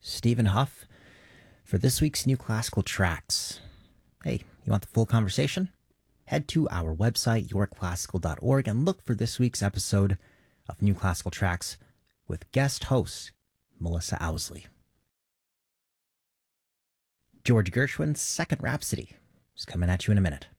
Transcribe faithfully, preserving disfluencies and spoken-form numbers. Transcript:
Stephen Huff, for this week's New Classical Tracks. Hey, you want the full conversation? Head to our website, your classical dot org, and look for this week's episode of New Classical Tracks with guest host Melissa Owsley. George Gershwin's Second Rhapsody is coming at you in a minute.